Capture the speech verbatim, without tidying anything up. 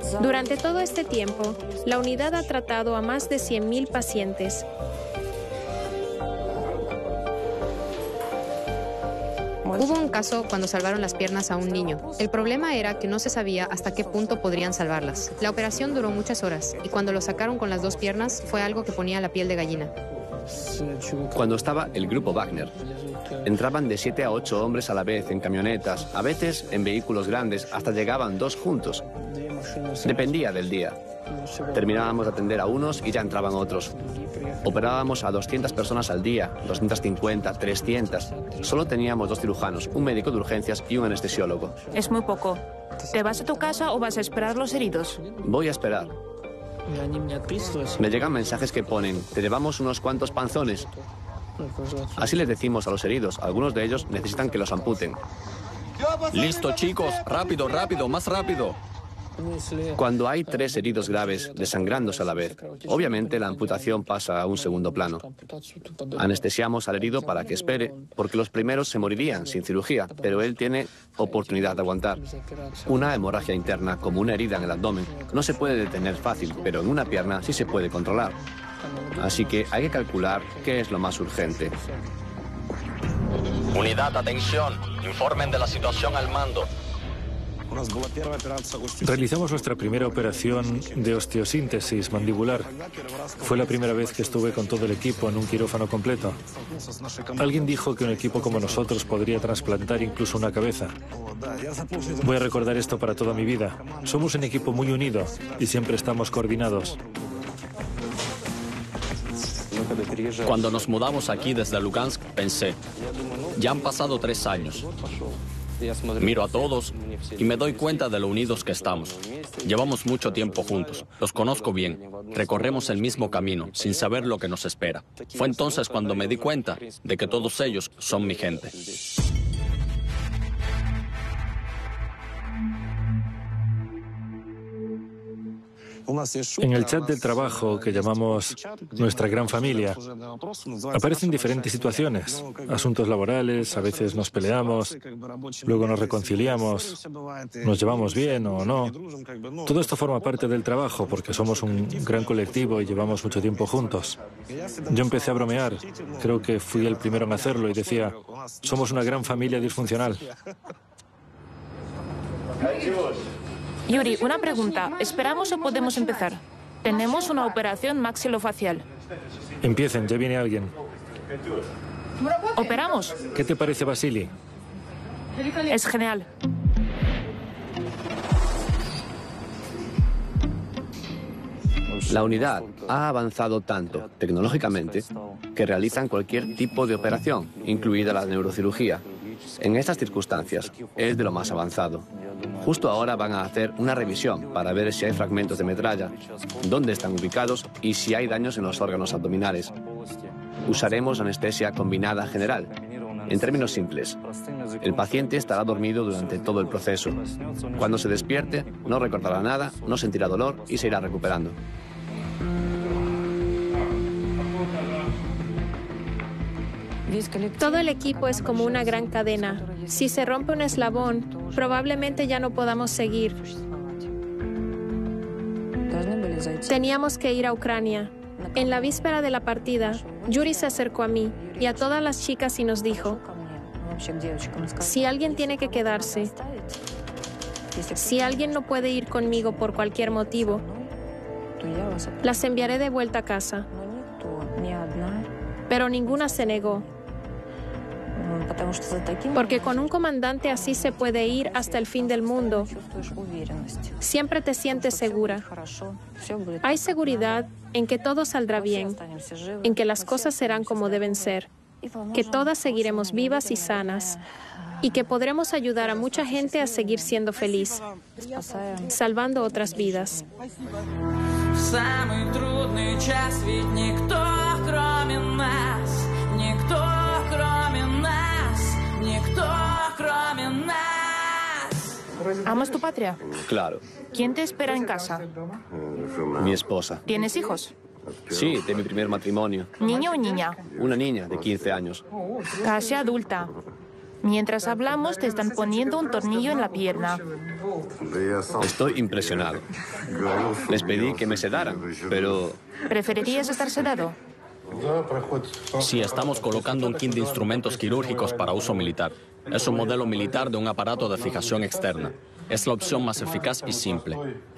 Durante todo este tiempo, la unidad ha tratado a más de cien mil pacientes. Hubo un caso cuando salvaron las piernas a un niño. El problema era que no se sabía hasta qué punto podrían salvarlas. La operación duró muchas horas y cuando lo sacaron con las dos piernas fue algo que ponía la piel de gallina. Cuando estaba el grupo Wagner, entraban de siete a ocho hombres a la vez en camionetas, a veces en vehículos grandes, hasta llegaban dos juntos. Dependía del día. Terminábamos de atender a unos y ya entraban otros. Operábamos a doscientas personas al día, doscientas cincuenta, trescientas. Solo teníamos dos cirujanos, un médico de urgencias y un anestesiólogo. Es muy poco. ¿Te vas a tu casa o vas a esperar los heridos? Voy a esperar. Me llegan mensajes que ponen, te llevamos unos cuantos panzones. Así les decimos a los heridos, algunos de ellos necesitan que los amputen. Listo, chicos, rápido, rápido, más rápido. Cuando hay tres heridos graves desangrándose a la vez, obviamente la amputación pasa a un segundo plano. Anestesiamos al herido para que espere, porque los primeros se morirían sin cirugía, pero él tiene oportunidad de aguantar. Una hemorragia interna, como una herida en el abdomen, no se puede detener fácil, pero en una pierna sí se puede controlar. Así que hay que calcular qué es lo más urgente. Unidad, atención, informen de la situación al mando. Realizamos nuestra primera operación de osteosíntesis mandibular. Fue la primera vez que estuve con todo el equipo en un quirófano completo. Alguien dijo que un equipo como nosotros podría trasplantar incluso una cabeza. Voy a recordar esto para toda mi vida. Somos un equipo muy unido y siempre estamos coordinados. Cuando nos mudamos aquí desde Lugansk, pensé, ya han pasado tres años. Miro a todos y me doy cuenta de lo unidos que estamos. Llevamos mucho tiempo juntos, los conozco bien, recorremos el mismo camino sin saber lo que nos espera. Fue entonces cuando me di cuenta de que todos ellos son mi gente. En el chat del trabajo, que llamamos nuestra gran familia, aparecen diferentes situaciones, asuntos laborales, a veces nos peleamos, luego nos reconciliamos, nos llevamos bien o no. Todo esto forma parte del trabajo porque somos un gran colectivo y llevamos mucho tiempo juntos. Yo empecé a bromear, creo que fui el primero en hacerlo y decía, somos una gran familia disfuncional. Yuri, una pregunta. ¿Esperamos o podemos empezar? Tenemos una operación maxilofacial. Empiecen, ya viene alguien. ¿Operamos? ¿Qué te parece, Vasily? Es genial. La unidad ha avanzado tanto tecnológicamente que realizan cualquier tipo de operación, incluida la neurocirugía. En estas circunstancias es de lo más avanzado. Justo ahora van a hacer una revisión para ver si hay fragmentos de metralla, dónde están ubicados y si hay daños en los órganos abdominales. Usaremos anestesia combinada general. En términos simples, el paciente estará dormido durante todo el proceso. Cuando se despierte, no recordará nada, no sentirá dolor y se irá recuperando. Todo el equipo es como una gran cadena. Si se rompe un eslabón, probablemente ya no podamos seguir. Teníamos que ir a Ucrania. En la víspera de la partida, Yuri se acercó a mí y a todas las chicas y nos dijo, si alguien tiene que quedarse, si alguien no puede ir conmigo por cualquier motivo, las enviaré de vuelta a casa. Pero ninguna se negó. Porque con un comandante así se puede ir hasta el fin del mundo. Siempre te sientes segura. Hay seguridad en que todo saldrá bien, en que las cosas serán como deben ser, que todas seguiremos vivas y sanas, y que podremos ayudar a mucha gente a seguir siendo feliz, salvando otras vidas. ¿Amas tu patria? Claro. ¿Quién te espera en casa? Mi esposa. ¿Tienes hijos? Sí, de mi primer matrimonio. ¿Niño o niña? Una niña de quince años. Casi adulta. Mientras hablamos te están poniendo un tornillo en la pierna. Estoy impresionado. Les pedí que me sedaran, pero... ¿Preferirías estar sedado? Sí, estamos colocando un kit de instrumentos quirúrgicos para uso militar. Es un modelo militar de un aparato de fijación externa. Es la opción más eficaz y simple.